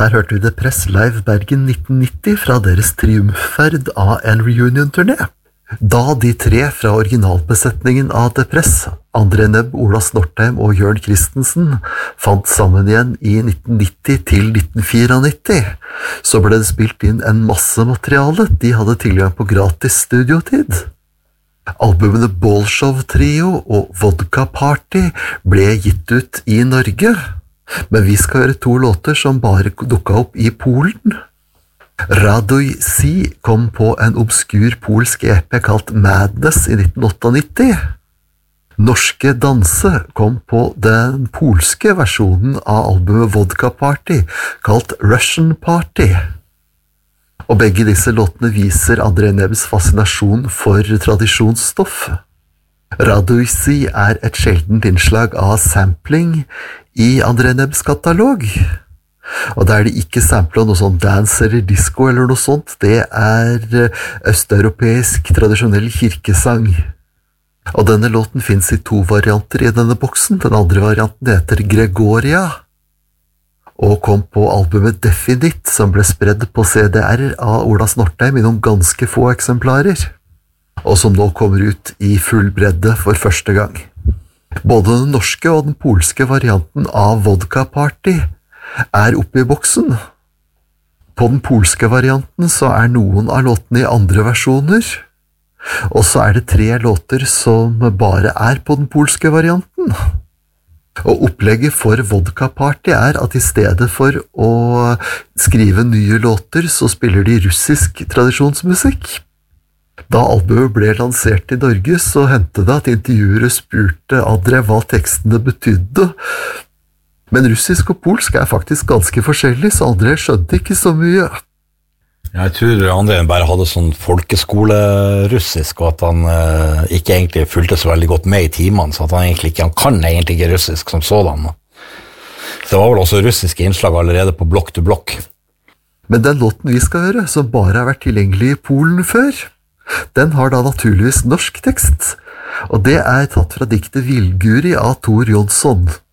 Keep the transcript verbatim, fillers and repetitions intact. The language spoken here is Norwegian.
der hørte vi The Press live Bergen nitten nitti fra deres triumfferd av en reunion-turné. Da de tre fra originalbesetningen av The Press, André Nebb, Ola Snortheim og Jørn Christensen, fant sammen igjen i nitten nitti til nitten nittien-fire, så ble det spilt inn en masse materiale. De hadde tilgang på gratis studiotid. Albumene Bolshov Trio og Vodka Party ble gitt ut i Norge, men vi skal høre to låter som bare dukket opp i Polen. Raduj Si kom på en obskur polsk E P kalt Madness i nitten nittiåtte. Norske Danse kom på den polske versjonen av albumet Vodka Party kalt Russian Party. Og begge disse låtene viser André Nebbs fascinasjon for tradisjonsstoff. Raduj Si er et sjeldent innslag av sampling i André Nebbs katalog. Og der de ikke sampler noe sånn dance eller disco eller noe sånt, det er østeuropeisk tradisjonell kirkesang. Og denne låten finnes i to varianter i denne boksen. Den andre varianten heter Gregoria, og kom på albumet Definite, som ble spredd på C D R av Ola Snortheim i noen ganske få eksemplarer, og som nå kommer ut i full bredde for første gang. Både den norske og den polske varianten av Vodka Party er oppe i boksen. På den polske varianten så er noen av låtene i andre versjoner, og så er det tre låter som bare er på den polske varianten. Og opplegget for Vodka Party er at i stedet for å skrive nye låter, så spiller de russisk tradisjonsmusikk. Da albumet ble lansert i Norge, så hendte det at intervjuere spurte André hva tekstene betydde. Men russisk og polsk er faktisk ganske forskjellig, så André skjønte ikke så mye. Jeg tror André bare hadde sånn folkeskolerussisk, og at han eh, ikke egentlig fulgte så veldig godt med i timene, så at han egentlig ikke, han kan egentlig ikke russisk som sådan. Så det var vel også russiske innslag allerede på blokk til blokk. Men den låten vi skal høre, som bare har vært tilgjengelig i Polen før, den har da naturligvis norsk tekst, og det er tatt fra diktet Villguri av Tor Jonsson.